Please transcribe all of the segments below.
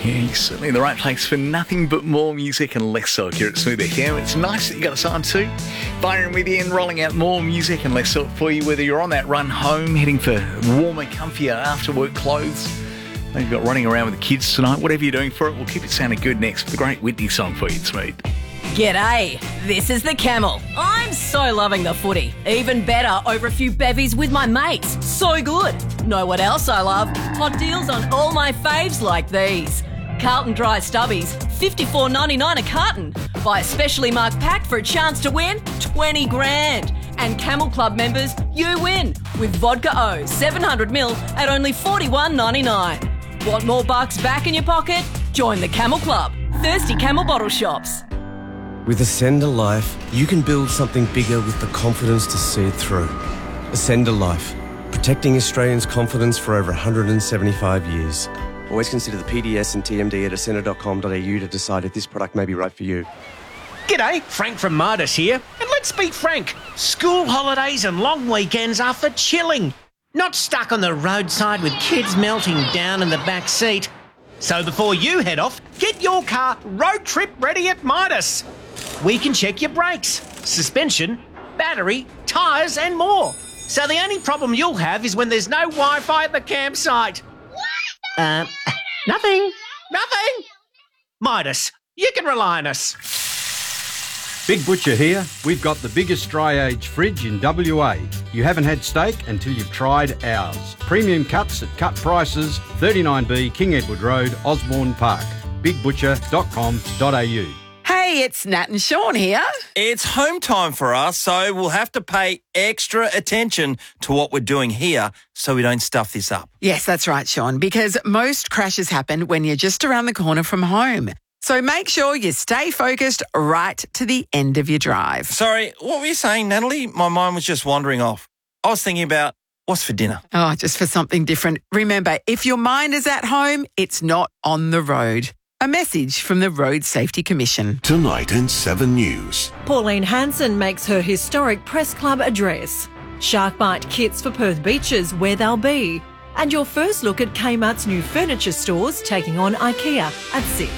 Yeah, you're certainly in the right place for nothing but more music and less talk here at Smooth FM. It's nice that you got us on too. Byron with you and rolling out more music and less talk for you, whether you're on that run home, heading for warmer, comfier after-work clothes, maybe you've got running around with the kids tonight, whatever you're doing for it, we'll keep it sounding good next with a great Whitney song for you, Smooth. G'day, this is the Camel. I'm so loving the footy. Even better over a few bevies with my mates. So good. Know what else I love? Hot deals on all my faves like these. Carlton Dry Stubbies, $54.99 a carton. Buy a specially marked pack for a chance to win 20 grand. And Camel Club members, you win with Vodka O 700ml at only $41.99. Want more bucks back in your pocket? Join the Camel Club. Thirsty Camel bottle shops. With Ascender Life, you can build something bigger with the confidence to see it through. Ascender Life, protecting Australians' confidence for over 175 years. Always consider the PDS and TMD at ascender.com.au to decide if this product may be right for you. G'day, Frank from Midas here. And let's be frank, school holidays and long weekends are for chilling. Not stuck on the roadside with kids melting down in the back seat. So before you head off, get your car road trip ready at Midas. We can check your brakes, suspension, battery, tyres and more. So the only problem you'll have is when there's no Wi-Fi at the campsite. Nothing. Midas, you can rely on us. Big Butcher here. We've got the biggest dry age fridge in WA. You haven't had steak until you've tried ours. Premium cuts at cut prices, 39B King Edward Road, Osborne Park. bigbutcher.com.au. Hey, it's Nat and Sean here. It's home time for us, so we'll have to pay extra attention to what we're doing here so we don't stuff this up. Yes, that's right, Sean, because most crashes happen when you're just around the corner from home. So make sure you stay focused right to the end of your drive. Sorry, what were you saying, Natalie? My mind was just wandering off. I was thinking about what's for dinner. Oh, just for something different. Remember, if your mind is at home, it's not on the road. A message from the Road Safety Commission. Tonight in 7 News. Pauline Hanson makes her historic press club address. Shark bite kits for Perth beaches, where they'll be. And your first look at Kmart's new furniture stores taking on IKEA at 6.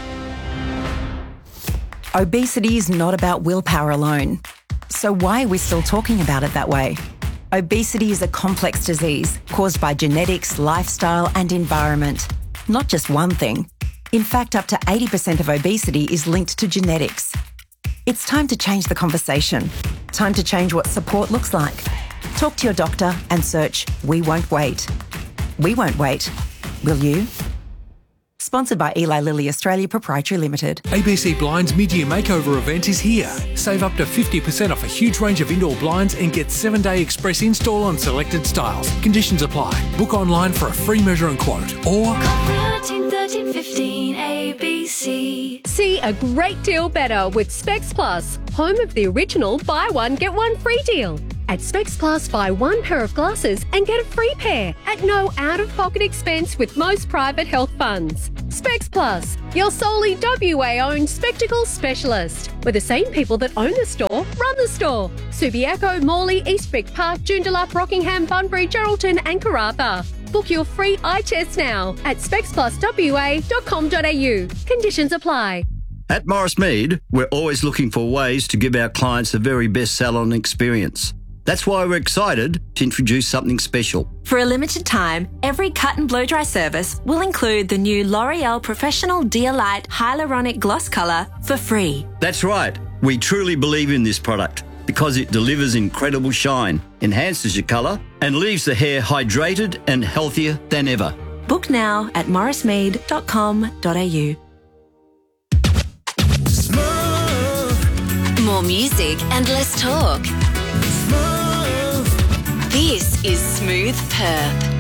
Obesity is not about willpower alone. So why are we still talking about it that way? Obesity is a complex disease caused by genetics, lifestyle and environment. Not just one thing. In fact, up to 80% of obesity is linked to genetics. It's time to change the conversation. Time to change what support looks like. Talk to your doctor and search We Won't Wait. We won't wait. Will you? Sponsored by Eli Lilly Australia Proprietary Limited. ABC Blinds mid-year makeover event is here. Save up to 50% off a huge range of indoor blinds and get 7-day express install on selected styles. Conditions apply. Book online for a free measure and quote or... 1315 ABC. See a great deal better with Specs Plus, home of the original buy one get one free deal. At Specs Plus, buy one pair of glasses and get a free pair at no out-of-pocket expense with most private health funds. Specs Plus, your solely WA-owned spectacles specialist, where the same people that own the store run the store. Subiaco, Morley, Eastwick Park, Joondalup, Rockingham, Bunbury, Geraldton and Karratha. Book your free eye test now at specspluswa.com.au. Conditions apply. At Morris Mead, we're always looking for ways to give our clients the very best salon experience. That's why we're excited to introduce something special. For a limited time, every cut and blow dry service will include the new L'Oreal Professional Dear-Light Hyaluronic Gloss Colour for free. That's right. We truly believe in this product because it delivers incredible shine, enhances your colour and leaves the hair hydrated and healthier than ever. Book now at morrismead.com.au. More music and less talk. This is Smooth Perth.